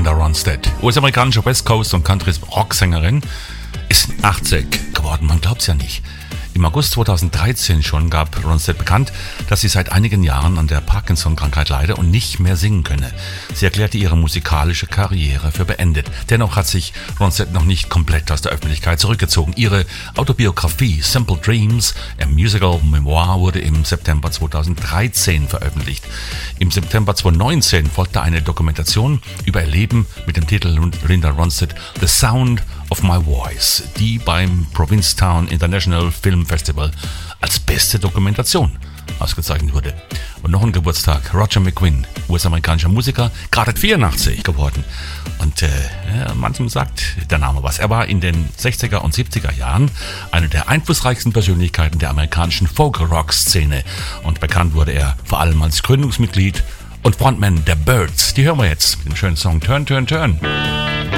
Linda Ronstadt, US-amerikanische West Coast und Country-Rock-Sängerin, ist 80 geworden, man glaubt's ja nicht. Im August 2013 schon gab Ronstadt bekannt, dass sie seit einigen Jahren an der Parkinson-Krankheit leide und nicht mehr singen könne. Sie erklärte ihre musikalische Karriere für beendet. Dennoch hat sich Ronstadt noch nicht komplett aus der Öffentlichkeit zurückgezogen. Ihre Autobiografie Simple Dreams, a Musical Memoir, wurde im September 2013 veröffentlicht. Im September 2019 folgte eine Dokumentation über ihr Leben mit dem Titel Linda Ronstadt, The Sound of My Voice, die beim Provincetown International Film Festival als beste Dokumentation ausgezeichnet wurde. Und noch ein Geburtstag, Roger McGuinn, US-amerikanischer Musiker, gerade 84 geworden. Und manchem sagt der Name was. Er war in den 60er und 70er Jahren eine der einflussreichsten Persönlichkeiten der amerikanischen Folk-Rock-Szene. Und bekannt wurde er vor allem als Gründungsmitglied und Frontman der Byrds. Die hören wir jetzt mit dem schönen Song Turn, Turn, Turn.